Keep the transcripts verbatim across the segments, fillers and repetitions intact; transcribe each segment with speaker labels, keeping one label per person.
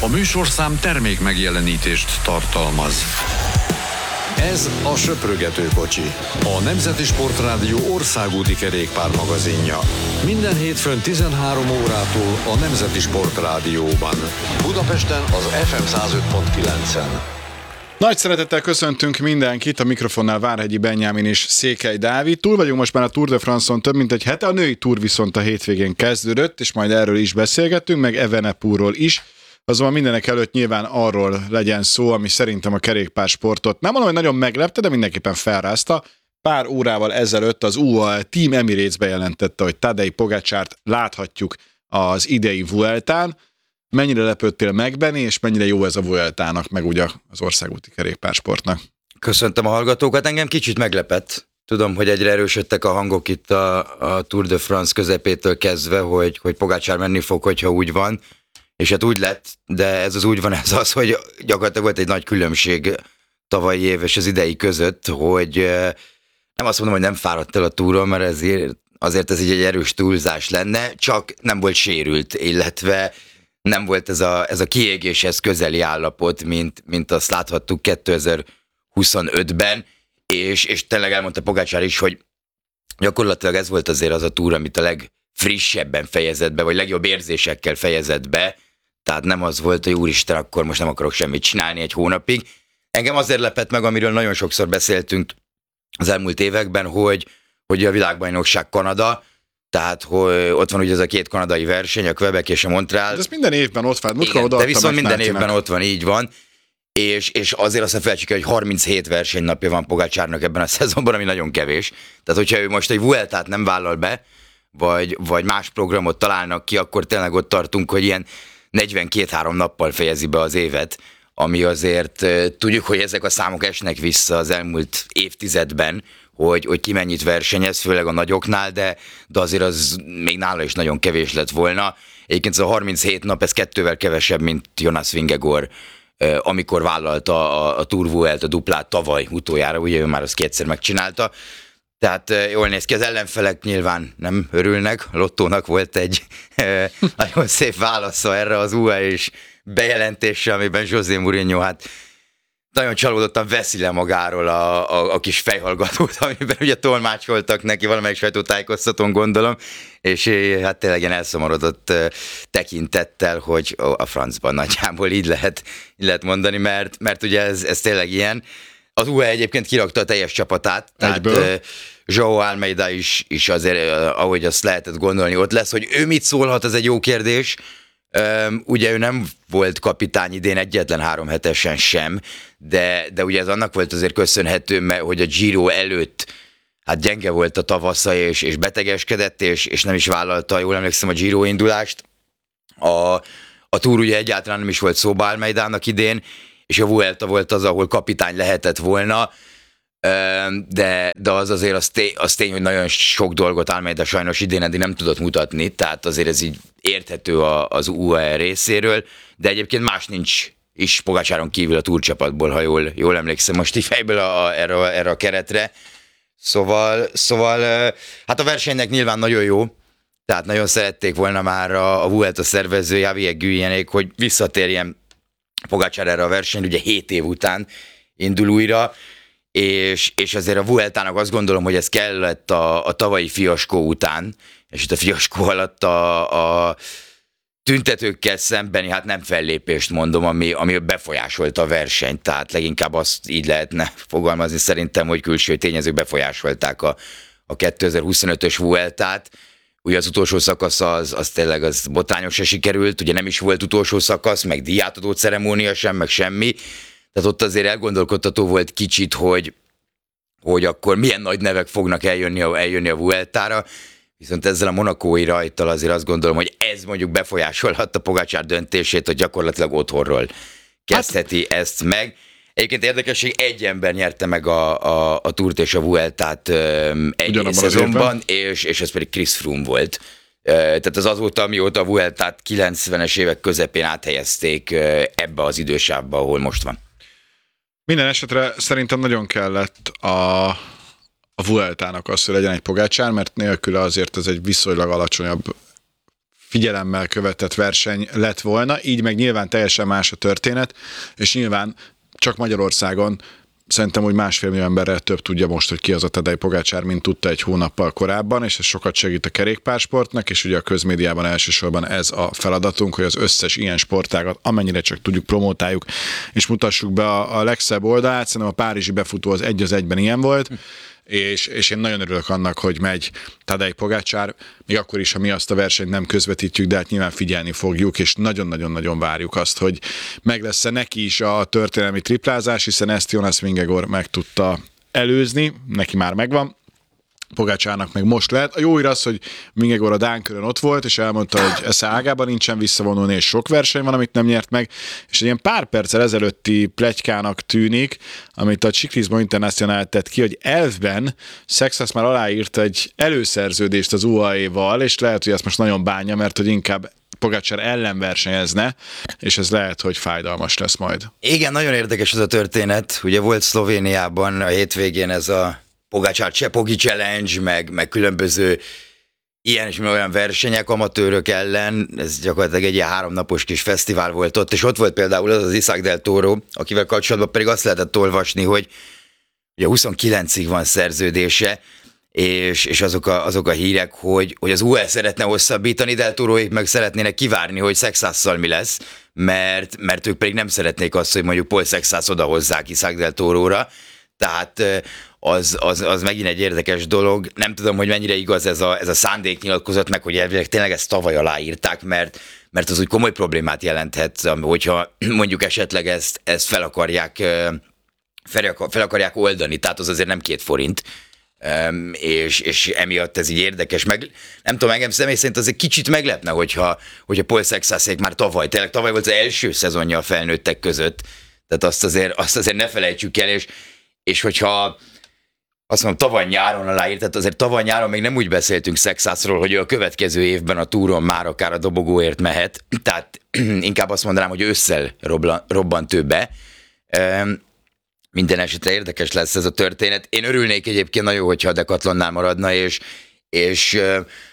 Speaker 1: A műsorszám termék megjelenítést tartalmaz. Ez a Söprögető kocsi, a Nemzeti Sportrádió országúti kerékpármagazinja. Minden hétfőn tizenhárom órától a Nemzeti Sportrádióban. Budapesten az ef em száz öt pont kilencen.
Speaker 2: Nagy szeretettel köszöntünk mindenkit, a mikrofonnál Várhegyi Benyámin és Székely Dávid. Túl vagyunk most már a Tour de France-on több mint egy hete, a női túr viszont a hétvégén kezdődött, és majd erről is beszélgettünk, meg Evenepoelról is. Azonban mindenek előtt nyilván arról legyen szó, ami szerintem a kerékpársportot nem mondom, hogy nagyon meglepte, de mindenképpen felrázta. Pár órával ezelőtt az u á e Team Emirates bejelentette, hogy Tadej Pogačart láthatjuk az idei Vueltán. Mennyire lepődtél meg, Benni, és mennyire jó ez a Vueltának, meg ugye az országúti kerékpársportnak?
Speaker 3: Köszöntöm a hallgatókat, engem kicsit meglepett. Tudom, hogy egyre erősödtek a hangok itt a, a Tour de France közepétől kezdve, hogy, hogy Pogačar menni fog, hogyha úgy van. És hát úgy lett, de ez az úgy van, ez az, hogy gyakorlatilag volt egy nagy különbség tavalyi év és az idei között, hogy nem azt mondom, hogy nem fáradt el a túron, mert ezért, azért ez így egy erős túlzás lenne, csak nem volt sérült, illetve nem volt ez a, ez a kiégéshez közeli állapot, mint, mint azt láthattuk kétezer-huszonötben, és, és tényleg elmondta Pogačar is, hogy gyakorlatilag ez volt azért az a túra, amit a legfrissebben fejezett be, vagy legjobb érzésekkel fejezett be, tehát nem az volt, hogy úristen, akkor most nem akarok semmit csinálni egy hónapig. Engem azért lepett meg, amiről nagyon sokszor beszéltünk az elmúlt években, hogy, hogy a világbajnokság Kanada, tehát hogy ott van ugye ez a két kanadai verseny, a Quebec és a Montreal.
Speaker 2: De ez minden évben ott van.
Speaker 3: Igen, de viszont minden évben ott van, így van. És, és azért azt felcsik, hogy harminchét versenynapja van Pogačarnak ebben a szezonban, ami nagyon kevés. Tehát hogyha ő most egy Vueltát nem vállal be, vagy, vagy más programot találnak ki, akkor tényleg ott tartunk, hogy ilyen negyvenkét-három nappal fejezi be az évet, ami azért tudjuk, hogy ezek a számok esnek vissza az elmúlt évtizedben, hogy, hogy ki mennyit versenyez, főleg a nagyoknál, de, de azért az még nála is nagyon kevés lett volna. Egyébként ez a harminchét nap, ez kettővel kevesebb, mint Jonas Vingegaard, amikor vállalta a, a Tour Vuelta duplát tavaly utoljára, ugye ő már azt kétszer megcsinálta. Tehát jól néz ki, az ellenfelek nyilván nem örülnek, Lottónak volt egy nagyon szép válasza erre az u á é-s bejelentéssel, amiben José Mourinho hát nagyon csalódottan veszi le magáról a, a, a kis fejhallgatót, amiben ugye tolmácsoltak neki valamelyik sajtótájékoztatón, gondolom, és hát tényleg ilyen elszomorodott tekintettel, hogy a francban nagyjából így lehet, így lehet mondani, mert, mert ugye ez, ez tényleg ilyen. Az u á é egyébként kirakta a teljes csapatát, tehát uh, João Almeida is, is azért, uh, ahogy azt lehetett gondolni, ott lesz, hogy ő mit szólhat, ez egy jó kérdés. Um, ugye ő nem volt kapitány idén egyetlen három hetesen sem, de, de ugye ez annak volt azért köszönhető, mert hogy a Giro előtt hát gyenge volt a tavasza, és, és betegeskedett, és, és nem is vállalta, jól emlékszem, a Giro indulást. A, a Tour ugye egyáltalán nem is volt szóba Almeidának idén, és a Vuelta volt az, ahol kapitány lehetett volna, de, de az azért az tény, az tény, hogy nagyon sok dolgot Almeida sajnos idén eddig nem tudott mutatni, tehát azért ez így érthető az u á é részéről, de egyébként más nincs is Pogačaron kívül a túrcsapatból, ha jól, jól emlékszem most így fejből a, a, erre, a, erre a keretre. Szóval, szóval hát a versenynek nyilván nagyon jó, tehát nagyon szerették volna már a, a Vuelta szervezői, Javier Guillenék, hogy visszatérjen Pogačar erre a verseny, ugye hét év után indul újra, és, és azért a Vueltának azt gondolom, hogy ez kellett a, a tavalyi fiaskó után, és itt a fiaskó alatt a, a tüntetőkkel szembeni, hát nem fellépést mondom, ami, ami befolyásolta a versenyt, tehát leginkább azt így lehetne fogalmazni szerintem, hogy külső tényezők befolyásolták a, a kétezer-huszonötös Vueltát. Ugye az utolsó szakasz az, az tényleg az botrányosan sikerült, ugye nem is volt utolsó szakasz, meg díjátadó ceremónia sem, meg semmi. Tehát ott azért elgondolkodtató volt kicsit, hogy, hogy akkor milyen nagy nevek fognak eljönni a, eljönni a Vueltára, viszont ezzel a monakói rajttal azért azt gondolom, hogy ez mondjuk befolyásolhatta Pogačar döntését, hogy gyakorlatilag otthonról kezdheti hát, ezt meg. Egyébként érdekesség, egy ember nyerte meg a, a, a Tourt és a Vueltát um, egy szezonban, és, és ez pedig Chris Froome volt. Uh, tehát az azóta, amióta a Vueltát kilencvenes évek közepén áthelyezték uh, ebbe az idősávba, ahol most van.
Speaker 2: Minden esetre szerintem nagyon kellett a, a Vueltának az, hogy legyen egy Pogačar, mert nélküle azért ez egy viszonylag alacsonyabb figyelemmel követett verseny lett volna, így meg nyilván teljesen más a történet, és nyilván csak Magyarországon szerintem, hogy másfél millió emberrel több tudja most, hogy ki az a Tadej Pogačar, mint tudta egy hónappal korábban, és ez sokat segít a kerékpársportnak, és ugye a közmédiában elsősorban ez a feladatunk, hogy az összes ilyen sportágat, amennyire csak tudjuk, promotáljuk, és mutassuk be a, a legszebb oldalát. Szerintem a párizsi befutó az egy az egyben ilyen volt, és, és én nagyon örülök annak, hogy megy Tadej Pogačar, még akkor is, ha mi azt a versenyt nem közvetítjük, de hát nyilván figyelni fogjuk, és nagyon-nagyon-nagyon várjuk azt, hogy meg lesz-e neki is a történelmi triplázás, hiszen ezt Jonas Vingegaard meg tudta előzni, neki már megvan, Pogačarnak meg most lehet. A jó hír az, hogy Vingegaard a Dánkörön ott volt, és elmondta, hogy esze ágában nincsen visszavonulni, és sok verseny van, amit nem nyert meg, és egy ilyen pár perccel ezelőtti pletykának tűnik, amit a Ciclismo International tett ki, hogy elvben Sexas már aláírt egy előszerződést az u á é-val, és lehet, hogy ezt most nagyon bánja, mert hogy inkább Pogačar ellen versenyezne, és ez lehet, hogy fájdalmas lesz majd.
Speaker 3: Igen, nagyon érdekes ez a történet. Ugye volt Szlovéniában a hétvégén ez a Pogačar Csepogi Challenge, meg, meg különböző ilyen és olyan versenyek amatőrök ellen, ez gyakorlatilag egy ilyen háromnapos kis fesztivál volt ott, és ott volt például az az Isaac del Toro, akivel kapcsolatban pedig azt lehetett olvasni, hogy ugye huszonkilencig van szerződése, és, és azok, a, azok a hírek, hogy, hogy az u á é szeretne hosszabbítani, del Toroék meg szeretnének kivárni, hogy Sexasszal mi lesz, mert, mert ők pedig nem szeretnék azt, hogy mondjuk Paul Sexas odahozzák Isaac del Toróra, tehát az, az, az megint egy érdekes dolog. Nem tudom, hogy mennyire igaz ez a, ez a szándéknyilatkozat, meg hogy elvileg tényleg ezt tavaly aláírták, mert, mert az úgy komoly problémát jelenthet, hogyha mondjuk esetleg ezt, ezt fel akarják, fel, fel akarják oldani, tehát az azért nem két forint. Um, és, és emiatt ez így érdekes, meg nem tudom, engem személy szerint az egy kicsit meglepne, hogyha, hogyha Paul Sexasék már tavaly, tényleg tavaly volt az első szezonja a felnőttek között, tehát azt azért, azt azért ne felejtsük el, és, és hogyha azt mondom, tavaly nyáron aláírt, tehát azért tavaly nyáron még nem úgy beszéltünk Sexasról, hogy ő a következő évben a túron már akár a dobogóért mehet, tehát inkább azt mondanám, hogy ősszel robban, robbant ő be. Um, Minden esetre érdekes lesz ez a történet. Én örülnék egyébként nagyon, hogyha a Decathlonnál maradna, és, és uh,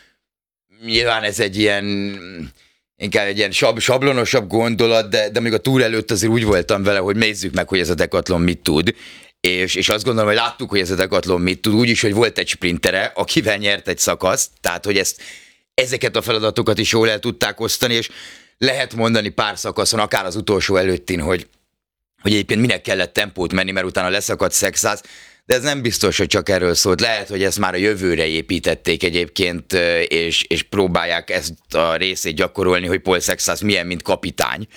Speaker 3: nyilván ez egy ilyen, inkább egy ilyen sab, sablonosabb gondolat, de, de még a túr előtt azért úgy voltam vele, hogy nézzük meg, hogy ez a Decathlon mit tud, és, és azt gondolom, hogy láttuk, hogy ez a Decathlon mit tud, úgyis, hogy volt egy sprintere, akivel nyert egy szakaszt, tehát, hogy ezt, ezeket a feladatokat is jól el tudták osztani, és lehet mondani pár szakaszon, akár az utolsó előttin, hogy hogy egyébként minek kellett tempót menni, mert utána leszakadt Sexas, de ez nem biztos, hogy csak erről szólt. Lehet, hogy ezt már a jövőre építették egyébként, és, és próbálják ezt a részét gyakorolni, hogy Paul Sexas milyen, mint kapitány.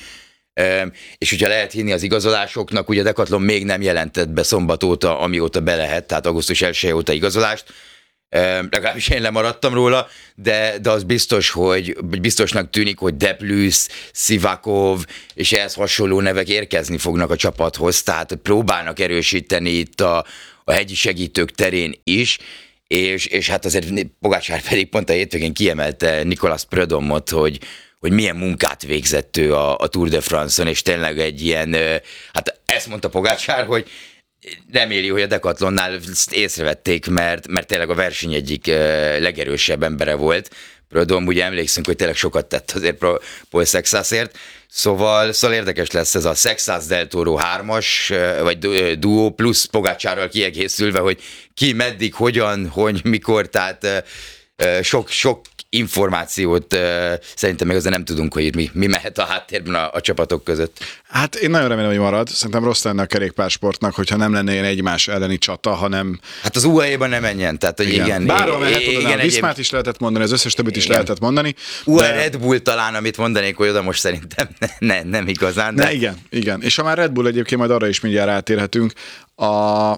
Speaker 3: És hogyha lehet hinni az igazolásoknak, ugye a Decathlon még nem jelentett be szombat óta, amióta be lehet, tehát augusztus elseje óta igazolást, legalábbis én lemaradtam róla, de, de az biztos, hogy biztosnak tűnik, hogy Deplus, Sivakov és ehhez hasonló nevek érkezni fognak a csapathoz, tehát próbálnak erősíteni itt a, a hegyi segítők terén is, és, és hát azért Pogačar pedig pont a hétvégén kiemelte Nicolas Prudhommot, hogy hogy milyen munkát végzett ő a, a Tour de France-on, és tényleg egy ilyen, hát ezt mondta Pogačar, hogy reméli, hogy a Decathlonnál észrevették, mert, mert tényleg a verseny egyik legerősebb embere volt. Prudhomme, ugye emlékszünk, hogy tényleg sokat tett azért Paul Sexasért, szóval, szóval érdekes lesz ez a Sexas del Toro hármas, vagy duó plusz Pogačarral kiegészülve, hogy ki, meddig, hogyan, hogy, mikor, tehát sok, sok információt uh, szerintem még azért nem tudunk, hogy mi, mi mehet a háttérben a, a csapatok között.
Speaker 2: Hát én nagyon remélem, hogy marad. Szerintem rossz lenne a kerékpársportnak, hogyha nem lenne ilyen egymás elleni csata, hanem...
Speaker 3: Hát az u á é-ban nem menjen, tehát hogy igen. igen
Speaker 2: Bárhol mehet, oda, a Viszmát is lehetett mondani, az összes többit is igen. lehetett mondani.
Speaker 3: u á é de... Red Bull talán, amit mondanék, hogy oda most szerintem ne, ne, nem igazán. De...
Speaker 2: Ne, igen, igen. És ha már Red Bull egyébként, majd arra is mindjárt átérhetünk. A...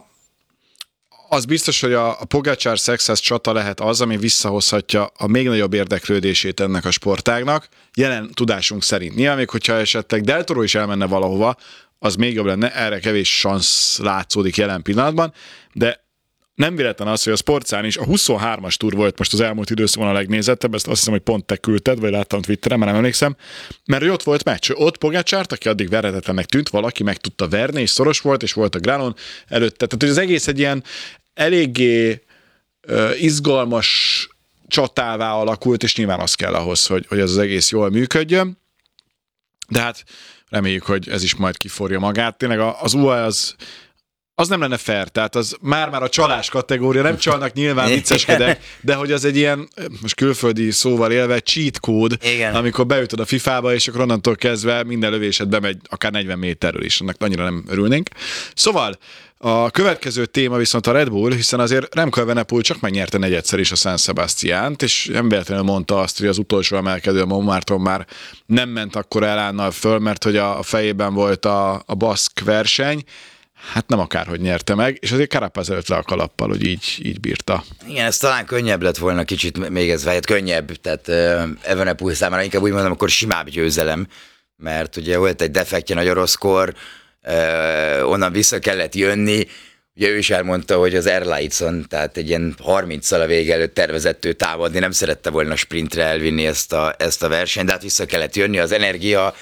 Speaker 2: Az biztos, hogy a, a Pogačar Sexas csata lehet az, ami visszahozhatja a még nagyobb érdeklődését ennek a sportágnak, jelen tudásunk szerint. Nyilván még, hogyha esetleg Del Toro is elmenne valahova, az még jobb lenne, erre kevés szansz látszódik jelen pillanatban, de nem véletlen az, hogy a Sportszán is a huszonhármas túr volt most az elmúlt időszakban a legnézettebb, ezt azt hiszem, hogy pont te küldted, vagy láttam Twitteren, már nem emlékszem, mert ott volt meccs. Ott Pogačart, aki addig verhetetlennek tűnt, valaki meg tudta verni, és szoros volt, és volt a Granon előtte. Tehát hogy az egész egy ilyen eléggé uh, izgalmas csatává alakult, és nyilván az kell ahhoz, hogy, hogy ez az egész jól működjön. De hát reméljük, hogy ez is majd kiforja magát. Tényleg az u á e az, az nem lenne fair, tehát az már-már a csalás kategória, nem csalnak, nyilván vicceskedek, de hogy az egy ilyen, most külföldi szóval élve, cheat kód, igen. Amikor beütöd a fifába, és akkor onnantól kezdve minden lövésed bemegy akár negyven méterről is, annak annyira nem örülnénk. Szóval a következő téma viszont a Red Bull, hiszen azért Remco Evenepoel csak megnyerte negyedszer is a San Sebastiánt, és nem véletlenül mondta azt, hogy az utolsó emelkedő a Montmartre már nem ment akkor elánnal föl, mert hogy a fejében volt a, a baszk verseny. Hát nem akárhogy nyerte meg, és azért Carapaz előtt le a kalappal, hogy így, így bírta.
Speaker 3: Igen, ez talán könnyebb lett volna kicsit még ez, vagy könnyebb, tehát uh, Evenepoel számára inkább úgy mondom, akkor simább győzelem, mert ugye volt egy defektje nagyon rosszkor, uh, onnan vissza kellett jönni, ugye ő is elmondta, hogy az Erlighton, tehát egy ilyen harminccal a vége előtt tervezett ő támadni, nem szerette volna sprintre elvinni ezt a, ezt a versenyt, de hát vissza kellett jönni, az energia,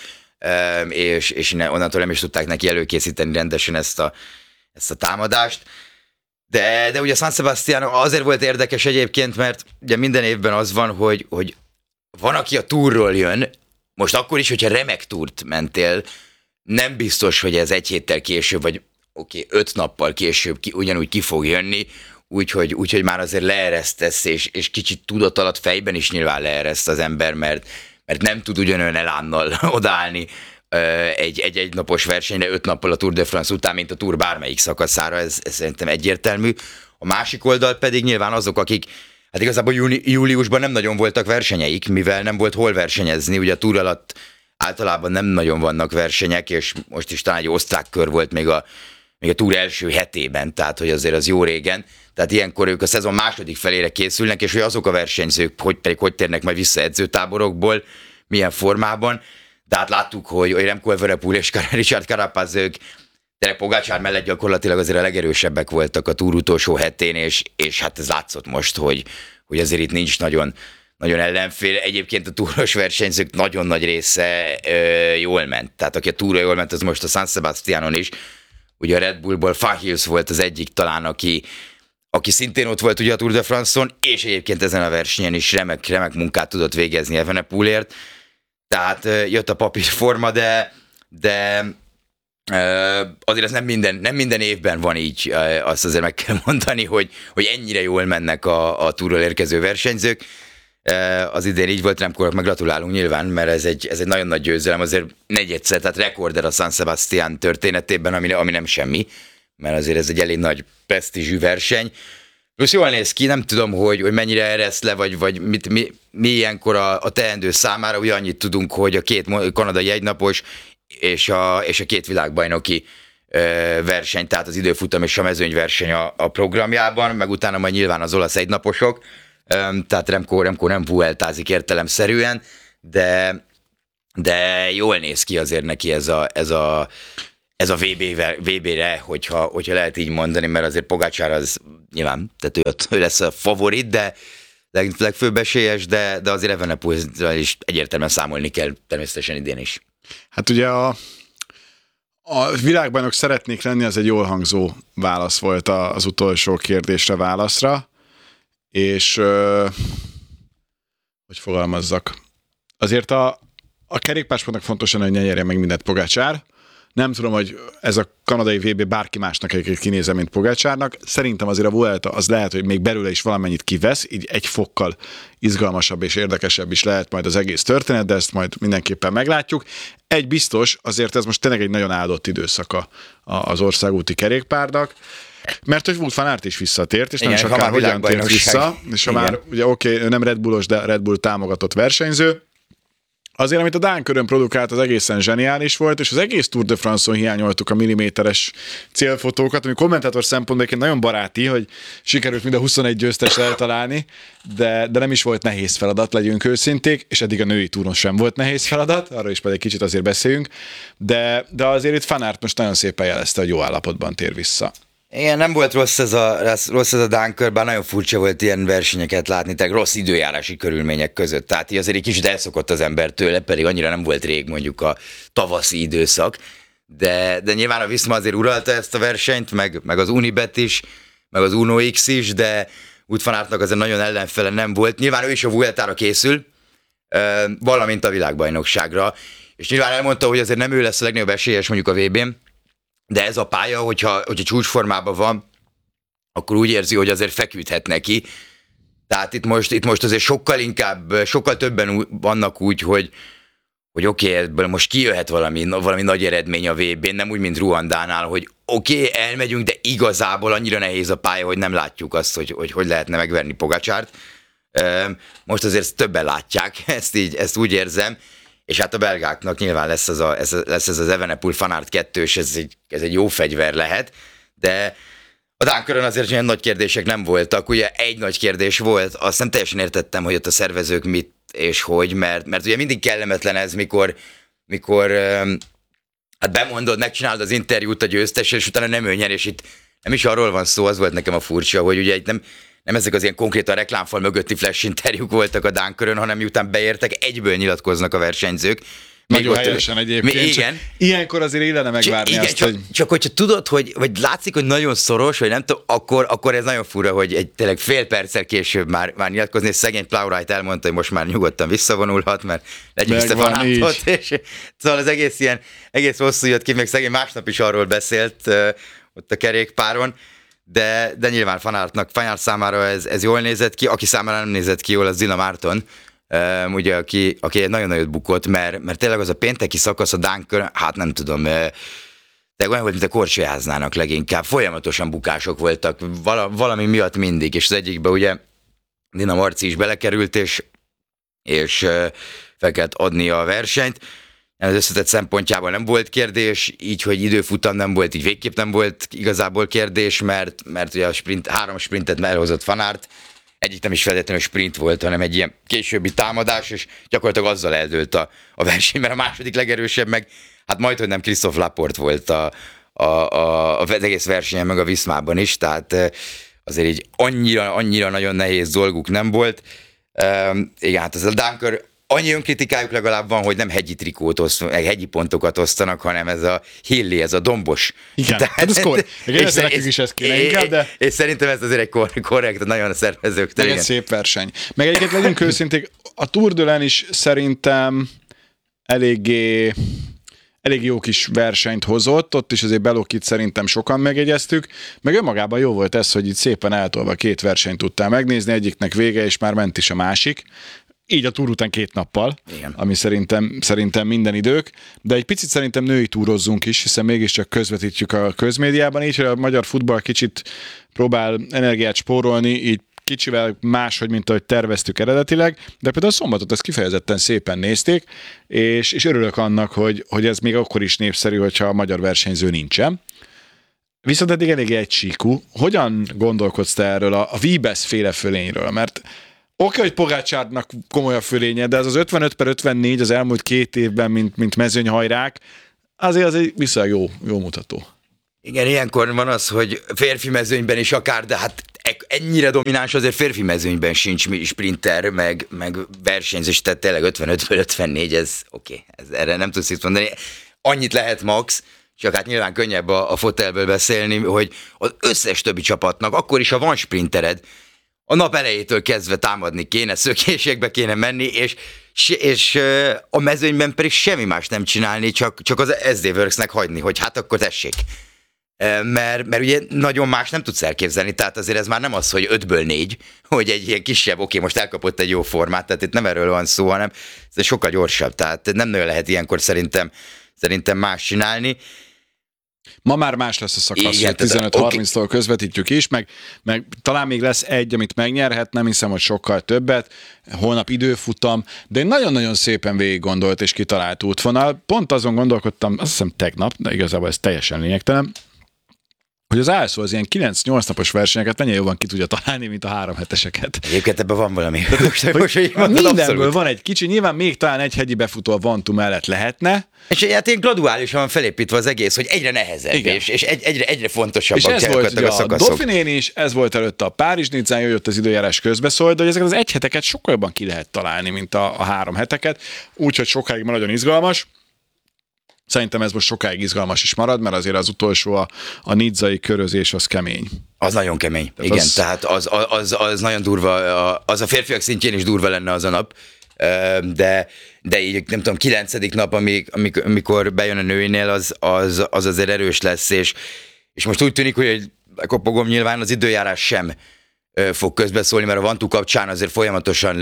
Speaker 3: és, és onnantól nem is tudták neki előkészíteni rendesen ezt a, ezt a támadást. De, de ugye San Sebastián azért volt érdekes egyébként, mert ugye minden évben az van, hogy, hogy van, aki a túrról jön, most akkor is, hogyha remek túrt mentél, nem biztos, hogy ez egy héttel később, vagy oké, okay, öt nappal később ki, ugyanúgy ki fog jönni, úgyhogy, úgyhogy már azért leeresztesz, és, és kicsit tudat alatt fejben is nyilván leereszt az ember, mert mert nem tud ugyanolyan elánnal odaállni egy, egy egynapos versenyre öt nappal a Tour de France után, mint a Tour bármelyik szakaszára, ez, ez szerintem egyértelmű. A másik oldal pedig nyilván azok, akik hát igazából júni, júliusban nem nagyon voltak versenyeik, mivel nem volt hol versenyezni, ugye a Tour alatt általában nem nagyon vannak versenyek, és most is talán egy osztrák kör volt még a, még a Tour első hetében, tehát hogy azért az jó régen. Tehát ilyenkor ők a szezon második felére készülnek, és hogy azok a versenyzők hogy, pedig hogy térnek majd vissza edzőtáborokból, milyen formában. De hát láttuk, hogy Remco Evenepoel és Richard Carapaz, ők tényleg Pogačar mellett gyakorlatilag azért a legerősebbek voltak a Tour utolsó hetén, és, és hát ez látszott most, hogy, hogy azért itt nincs nagyon, nagyon ellenfél. Egyébként a túros versenyzők nagyon nagy része ö, jól ment. Tehát aki a túra jól ment, az most a San Sebastianon is. Ugye a Red Bullból Fahils volt az egyik talán, aki aki szintén ott volt ugye a Tour de France-on, és egyébként ezen a versenyen is remek, remek munkát tudott végezni Evenepoelért. Tehát jött a papírforma, de, de azért ez nem minden, nem minden évben van így, azt azért meg kell mondani, hogy, hogy ennyire jól mennek a, a Tourról érkező versenyzők. Az idén így volt, Remco-nak meg gratulálunk nyilván, mert ez egy, ez egy nagyon nagy győzelem, azért negyedszer, tehát rekorder a San Sebastián történetében, ami, ami nem semmi, mert azért ez egy elég nagy presztízsű verseny. Plusz jól néz ki, nem tudom, hogy, hogy mennyire ereszt le, vagy, vagy mit, mi, mi ilyenkor a, a teendő számára, ugye annyit tudunk, hogy a két kanadai egynapos és a, és a két világbajnoki ö, verseny, tehát az időfutam és a mezőnyverseny a, a programjában, meg utána majd nyilván az olasz egynaposok, ö, tehát Remco, Remco nem vueltázik értelemszerűen, de, de jól néz ki azért neki ez a, ez a Ez a vé bé-re, hogyha, hogyha lehet így mondani, mert azért Pogačar az nyilván, tehát ő, ő lesz a favorit, de leg, legfőbb esélyes, de, de azért Evenepoel is egyértelműen számolni kell természetesen idén is.
Speaker 2: Hát ugye a, a világbajnok szeretnék lenni, az egy jól hangzó válasz volt az utolsó kérdésre válaszra, és ö, hogy fogalmazzak. Azért a, a kerékpársportnak fontosan, hogy ne nyerje meg mindent Pogačar. Nem tudom, hogy ez a kanadai vé bé bárki másnak egyébként kinézze, mint Pogačarnak. Szerintem azért a Vuelta az lehet, hogy még belőle is valamennyit kivesz, így egy fokkal izgalmasabb és érdekesebb is lehet majd az egész történet, de ezt majd mindenképpen meglátjuk. Egy biztos, azért ez most tényleg egy nagyon áldott időszaka az országúti kerékpárnak, mert hogy Wout van Aert is visszatért, és igen, nem is akár hogyan tért vissza, és ha már ugye oké, okay, nem Red Bullos, de Red Bull támogatott versenyző. Azért, amit a Dán körön produkált, az egészen zseniális volt, és az egész Tour de France-on hiányoltuk a milliméteres célfotókat, ami kommentátor szempontból nagyon baráti, hogy sikerült mind a huszonegy győztest eltalálni, de, de nem is volt nehéz feladat, legyünk őszinték, és eddig a női túron sem volt nehéz feladat, arról is pedig kicsit azért beszéljünk, de, de azért itt Van Aert most nagyon szépen jelezte, hogy jó állapotban tér vissza.
Speaker 3: Igen, nem volt rossz ez a, rossz ez a Dán kör, bár nagyon furcsa volt ilyen versenyeket látni, tehát rossz időjárási körülmények között. Tehát így azért egy kicsit elszokott az ember tőle, pedig annyira nem volt rég mondjuk a tavaszi időszak. De, de nyilván a Visma azért uralta ezt a versenyt, meg, meg az Unibet is, meg az Uno X is, de Wout van Aertnak azért nagyon ellenfele nem volt. Nyilván ő is a Vueltára készül, valamint a világbajnokságra. És nyilván elmondta, hogy azért nem ő lesz a legnagyobb esélyes mondjuk a vé bén, de ez a pálya, hogyha, hogyha csúcsformában van, akkor úgy érzi, hogy azért feküdhet neki. Tehát itt most, itt most azért sokkal inkább, sokkal többen vannak úgy, hogy, hogy oké, okay, ebből most kijöhet valami, valami nagy eredmény a vé bén, nem úgy, mint Ruandánál, hogy oké, okay, elmegyünk, de igazából annyira nehéz a pálya, hogy nem látjuk azt, hogy hogy, hogy lehetne megverni Pogačárt. Most azért többen látják, ezt, így, ezt úgy érzem, és hát a belgáknak nyilván lesz ez, a, ez, lesz ez az Evenepoel Van Aert kettős, ez egy, ez egy jó fegyver lehet, de a Dánkörön azért olyan nagy kérdések nem voltak, ugye egy nagy kérdés volt, azt nem teljesen értettem, hogy ott a szervezők mit és hogy, mert, mert ugye mindig kellemetlen ez, mikor, mikor hát bemondod, megcsinálod az interjút a győztessel, és utána nem ő nyer, és itt nem is arról van szó, az volt nekem a furcsa, hogy ugye itt nem, nem ezek az ilyen konkrétan reklámfal mögötti flash interjúk voltak a Dánkörön, hanem miután beértek, egyből nyilatkoznak a versenyzők.
Speaker 2: Nagyon helyesen egyébként.
Speaker 3: Mi, igen.
Speaker 2: Csak ilyenkor azért illene megvárni
Speaker 3: igen,
Speaker 2: azt,
Speaker 3: csak,
Speaker 2: hogy...
Speaker 3: csak hogyha tudod, hogy, vagy látszik, hogy nagyon szoros, vagy nem tudom, akkor, akkor ez nagyon fura, hogy egy tényleg fél perccel később már, már nyilatkozni, és szegény Plowright elmondta, hogy most már nyugodtan visszavonulhat, mert legyőzte Van Aertot, és szóval az egész ilyen, egész hosszú jött ki, még szegény másnap is arról beszélt uh, ott a kerékpáron, de, de nyilván Van Aertnak, Van Aert számára ez, ez jól nézett ki, aki számára nem nézett ki jól, az Dylan Márton, Uh, ugye, aki, aki egy nagyon nagyot bukott, mert, mert tényleg az a pénteki szakasz a Dánkörön, hát nem tudom, uh, de olyan volt, mint a korcsolyáznának leginkább, folyamatosan bukások voltak, vala, valami miatt mindig, és az egyikben ugye Dina Marci is belekerült, és, és uh, fel kellett adni a versenyt. Az összetett szempontjában nem volt kérdés, így, hogy időfutam nem volt, így végképp nem volt igazából kérdés, mert, mert ugye a sprint, három sprintet elhozott Van Aert, egyik nem is feltétlenül sprint volt, hanem egy ilyen későbbi támadás, és gyakorlatilag azzal eldőlt a, a verseny, mert a második legerősebb meg, hát majd, hogy nem Christophe Laporte volt a, a, a, az egész versenyen, meg a Viszmában is, tehát azért így annyira, annyira nagyon nehéz dolguk nem volt. Um, igen, hát ez a Dánkör, annyi önkritikájuk legalább van, hogy nem hegyi trikót osztanak, meg hegyi pontokat osztanak, hanem ez a hilli, ez a dombos.
Speaker 2: Igen, tehát, hát ez kor. És nekünk is ez kéne inkább, de...
Speaker 3: És szerintem ez azért egy kor- korrekt, nagyon a szervezőktől.
Speaker 2: Meg egy szép verseny. Meg egyébként legyünk őszinték, a Tour de Len is szerintem eléggé, elég jó kis versenyt hozott, ott is azért Belokit szerintem sokan megjegyeztük, meg önmagában jó volt ez, hogy itt szépen eltolva két versenyt tudtál megnézni, egyiknek vége, és már ment is a másik. Így a túr után két nappal, igen. Ami szerintem, szerintem minden idők, de egy picit szerintem női túrozzunk is, hiszen mégiscsak közvetítjük a közmédiában, így, hogy a magyar futball kicsit próbál energiát spórolni, így kicsivel máshogy, mint ahogy terveztük eredetileg, de például a szombatot ezt kifejezetten szépen nézték, és, és örülök annak, hogy, hogy ez még akkor is népszerű, hogyha a magyar versenyző nincsen. Viszont eddig elég egysíkú. Hogyan gondolkodsz te erről a, a Vibes féle fölényről? Mert oké, hogy Pogačárnak komoly a fölénye, de ez az ötvenöt per ötvennégy az elmúlt két évben, mint, mint mezőnyhajrák, azért az egy viszonylag jó, jó mutató.
Speaker 3: Igen, ilyenkor van az, hogy férfi mezőnyben is akár, de hát ennyire domináns azért férfi mezőnyben sincs sprinter, meg, meg versenyzés, tehát tényleg ötvenöt per ötvennégy, ez oké, okay, erre nem tudsz itt mondani. Annyit lehet max, csak hát nyilván könnyebb a, a fotelből beszélni, hogy az összes többi csapatnak, akkor is, ha van sprintered, a nap elejétől kezdve támadni kéne, szökésekbe kéne menni, és, és a mezőnyben pedig semmi más nem csinálni, csak, csak az es dé Worksnek hagyni, hogy hát akkor tessék. Mert, mert ugye nagyon más nem tudsz elképzelni, tehát azért ez már nem az, hogy ötből négy, hogy egy ilyen kisebb, oké, most elkapott egy jó formát, tehát itt nem erről van szó, hanem ez sokkal gyorsabb, tehát nem nagyon lehet ilyenkor szerintem, szerintem más csinálni.
Speaker 2: Ma már más lesz a szakasz, hogy tizenöt harminctól okay. közvetítjük is, meg, meg talán még lesz egy, amit megnyerhet, nem hiszem, hogy sokkal többet, holnap időfutam, de én nagyon-nagyon szépen végig gondolt és kitalált útvonal. Pont azon gondolkodtam, azt hiszem tegnap, de igazából ez teljesen lényegtelen, hogy az állszó az ilyen kilenc-nyolc napos versenyeket mennyire jobban ki tudja találni, mint a három heteseket.
Speaker 3: Egyébként ebben van valami. Most,
Speaker 2: most, mindenből van egy kicsi, nyilván még talán egy hegyi befutó a Vantu mellett lehetne.
Speaker 3: És hát ilyen graduálisan van felépítve az egész, hogy egyre nehezebb, igen. és, és egy, egyre, egyre fontosabbak
Speaker 2: és ez volt
Speaker 3: a szakaszok.
Speaker 2: A Dauphinén is, ez volt előtte a Párizs-Nizzán, jött az időjárás közbeszólt, de hogy ezeket az egy heteket sokkal jobban ki lehet találni, mint a, a három heteket, úgyhogy sokáig már nagyon izgalmas. Szerintem ez most sokáig izgalmas is marad, mert azért az utolsó a, a nizzai körözés az kemény.
Speaker 3: Az nagyon kemény,
Speaker 2: tehát
Speaker 3: igen,
Speaker 2: az...
Speaker 3: tehát az, az, az nagyon durva, az a férfiak szintjén is durva lenne az a nap, de, de így nem tudom, kilencedik nap, amik, amikor bejön a nőinél, az, az, az azért erős lesz, és, és most úgy tűnik, hogy kopogom, nyilván az időjárás sem fog közbeszólni, mert a Vantú kapcsán azért folyamatosan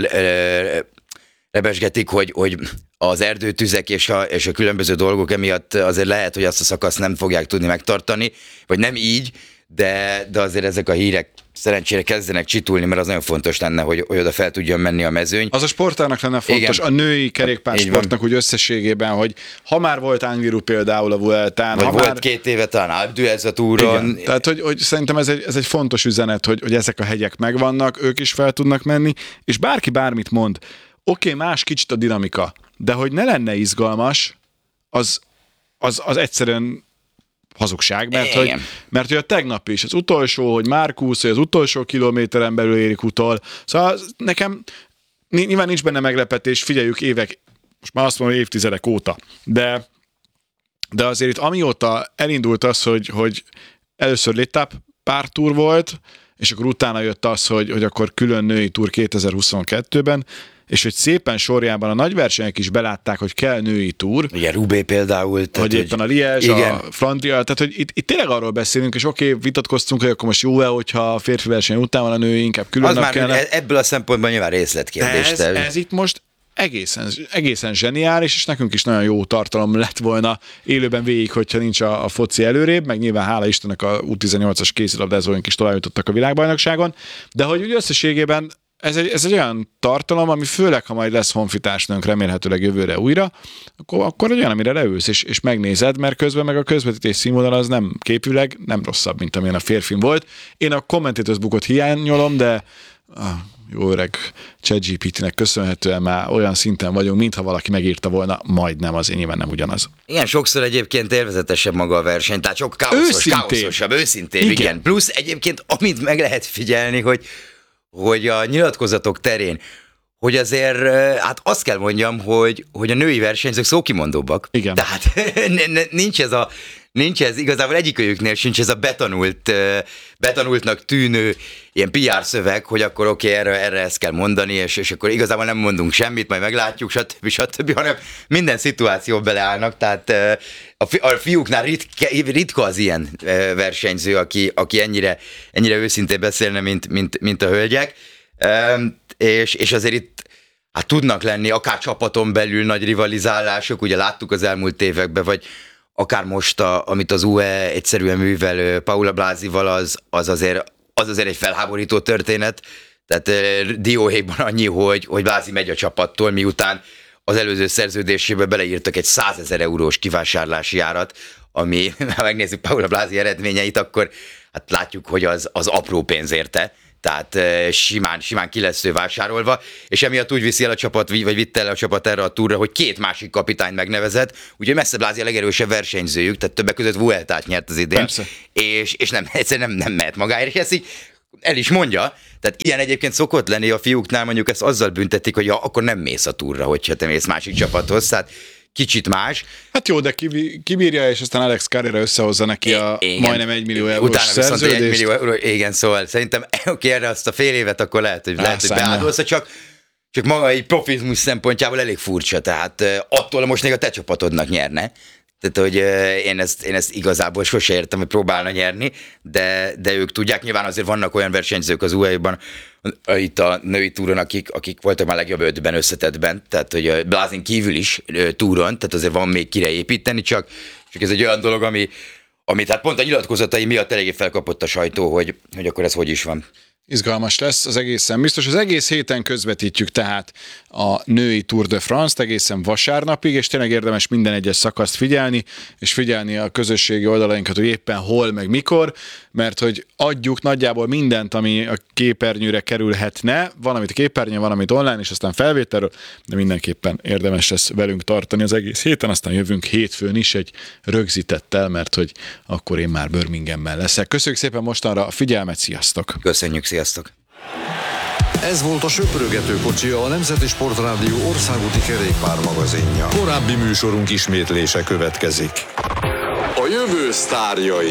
Speaker 3: rebesgetik, hogy, hogy az erdőtüzek és a, és a különböző dolgok emiatt azért lehet, hogy azt a szakaszt nem fogják tudni megtartani, vagy nem így, de, de azért ezek a hírek szerencsére kezdenek csitulni, mert az nagyon fontos lenne, hogy, hogy oda fel tudjon menni a mezőny.
Speaker 2: Az a sportának lenne fontos, igen. A női kerékpársportnak úgy összességében, hogy ha már volt Angliru például a Vueltán,
Speaker 3: vagy
Speaker 2: ha
Speaker 3: volt
Speaker 2: már...
Speaker 3: két éve talán Alpe d'Huez a túron.
Speaker 2: Igen. Tehát, hogy, hogy szerintem ez egy, ez egy fontos üzenet, hogy, hogy ezek a hegyek megvannak, ők is fel tudnak menni, és bárki bármit mond, oké, okay, más kicsit a dinamika, de hogy ne lenne izgalmas, az, az, az egyszerűen hazugság, mert hogy, mert hogy a tegnap is, az utolsó, hogy Marcus, hogy az utolsó kilométeren belül érik utol, szóval nekem nyilván nincs benne meglepetés, figyeljük évek, most már azt mondom, hogy évtizedek óta, de, de azért itt amióta elindult az, hogy, hogy először létáp pár túr volt, és akkor utána jött az, hogy, hogy akkor külön női túr kétezer-huszonkettőben, és hogy szépen sorjában a nagy versenyek is belátták, hogy kell női túr.
Speaker 3: Igen, Roubaix például.
Speaker 2: Hogy éppen a Liège, a Flandria, tehát hogy itt, itt tényleg arról beszélünk, és oké, okay, vitatkoztunk, hogy akkor most jó-e, hogyha a férfi verseny után van a női, inkább külön nap kellene.
Speaker 3: Ebből a szempontból nyilván részletkérdés.
Speaker 2: Ez, ez itt most egészen, egészen zseniális, és nekünk is nagyon jó tartalom lett volna élőben végig, hogyha nincs a, a foci előrébb, meg nyilván hála Istennek a U tizennyolcas kézilabdázóink is tovább jutottak a világbajnokságon, de hogy úgy összességében Ez egy, ez egy olyan tartalom, ami főleg, ha majd lesz honfitársnőnk remélhetőleg jövőre újra, akkor, akkor egy olyan, amire leülsz és, és megnézed, mert közben meg a közvetítés színvonal az nem képvileg, nem rosszabb, mint amilyen a férfin volt. Én a Commentators Bookot hiányolom, de ah, jó öreg ChatGPT-nek köszönhetően már olyan szinten vagyunk, mintha valaki megírta volna, majdnem, azért nyilván nem ugyanaz.
Speaker 3: Igen, sokszor egyébként élvezetesebb maga a verseny, tehát sok káoszos, káoszosabb, őszintén, igen. igen. Plusz egyébként, amit meg lehet figyelni, hogy hogy a nyilatkozatok terén, hogy azért, hát azt kell mondjam, hogy, hogy a női versenyzők szókimondóbbak.
Speaker 2: Igen.
Speaker 3: Tehát nincs ez a, nincs ez, igazából egyikőjüknél sincs ez a betanult, betanultnak tűnő ilyen pé er szöveg, hogy akkor oké, okay, erre, erre ezt kell mondani, és, és akkor igazából nem mondunk semmit, majd meglátjuk, stb. stb., hanem minden szituáció beleállnak, tehát a, fi, a fiúknál ritka, ritka az ilyen versenyző, aki, aki ennyire, ennyire őszintén beszélne, mint, mint, mint a hölgyek, és, és azért itt hát tudnak lenni akár csapaton belül nagy rivalizálások, ugye láttuk az elmúlt években, vagy akár most, a, amit az u e egyszerűen művel Paula Blasival, az, az, azért, az azért egy felháborító történet. Tehát dióhéjban annyi, hogy, hogy Blasi megy a csapattól, miután az előző szerződésébe beleírtak egy százezer eurós kivásárlási árat, ami, ha megnézzük Paula Blasi eredményeit, akkor hát látjuk, hogy az, az apró pénz érte. Tehát simán, simán ki lesz ő vásárolva, és emiatt úgy viszi el a csapat, vagy vitte el a csapat erre a túra, hogy két másik kapitányt megnevezett, ugye messze Blasi a legerősebb versenyzőjük, tehát többek között Vueltát nyert az idén, és, és nem, egyszerűen nem, nem mehet magáért, és ezt így el is mondja, tehát ilyen egyébként szokott lenni a fiúknál, mondjuk ezt azzal büntetik, hogy ja, akkor nem mész a túra, hogyha te mész másik csapathoz, tehát kicsit más.
Speaker 2: Hát jó, de kibírja, és aztán Alex Carrera összehozza neki a igen. majdnem egy millió eurós
Speaker 3: utána
Speaker 2: szerződést.
Speaker 3: egy millió euró, igen, szóval szerintem oké, erre azt a fél évet akkor lehet, hogy, lehet, hogy beáldozza, csak, csak maga egy profizmus szempontjából elég furcsa, tehát attól most még a te csapatodnak nyerne. Tehát, hogy én ezt, én ezt igazából sose értem, hogy próbálna nyerni, de, de ők tudják, nyilván azért vannak olyan versenyzők az u á é-ban, itt a női túron, akik, akik voltak már legjobb ötben, összetettben, tehát hogy Blasin kívül is túron, tehát azért van még kire építeni, csak, csak ez egy olyan dolog, ami, ami tehát pont a nyilatkozatai miatt eléggé felkapott a sajtó, hogy, hogy akkor ez hogy is van.
Speaker 2: Izgalmas lesz az egészen biztos. Az egész héten közvetítjük tehát a női Tour de France-t egészen vasárnapig, és tényleg érdemes minden egyes szakaszt figyelni, és figyelni a közösségi oldalainkat, hogy éppen hol, meg mikor, mert hogy adjuk nagyjából mindent, ami a képernyőre kerülhetne, van, amit a képernyőn, van, amit online, és aztán felvételről, de mindenképpen érdemes lesz velünk tartani az egész héten, aztán jövünk hétfőn is egy rögzítettel, mert hogy akkor én már Birminghamben leszek. Köszönjük szépen mostanra a figyelmet, sziasztok!
Speaker 3: Köszönjük, sziasztok!
Speaker 1: Ez volt a Söprögető kocsi, a Nemzeti Sportrádió országúti kerékpármagazinja. Korábbi műsorunk ismétlése következik. A jövő sztárjai.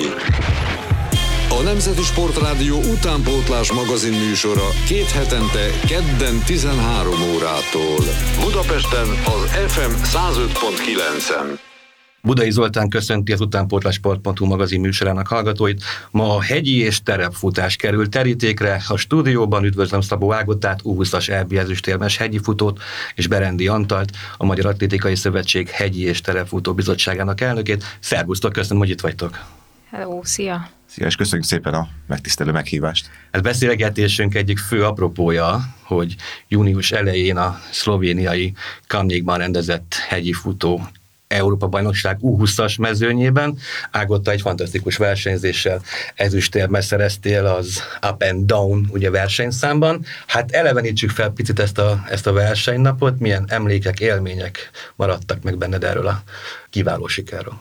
Speaker 1: A Nemzeti Sportrádió utánpótlás magazin műsora két hetente kedden tizenhárom órától. Budapesten az ef em száz öt pont kilencen.
Speaker 4: Budai Zoltán köszönti az utánpótlás sport pont hu magazin műsorának hallgatóit. Ma a hegyi és terepfutás kerül terítékre. A stúdióban üdvözlöm Szabó Ágotát, U húszas é bé ezüstérmes hegyi futót, és Berendi Antalt, a Magyar Atlétikai Szövetség hegyi és terepfutó bizottságának elnökét. Szervusztok, köszönöm, hogy itt vagytok.
Speaker 5: Hello, szia!
Speaker 6: Szia, és köszönjük szépen a megtisztelő meghívást.
Speaker 4: Ez beszélgetésünk egyik fő apropója, hogy június elején a szlovéniai Kamnikban rendezett hegyi futó Európa-bajnokság U húszas mezőnyében. Ágotta egy fantasztikus versenyzéssel ezüstérmet szereztél az Up and Down ugye versenyszámban. Hát elevenítsük fel picit ezt a, ezt a versenynapot, milyen emlékek, élmények maradtak meg benned erről a kiváló sikerről?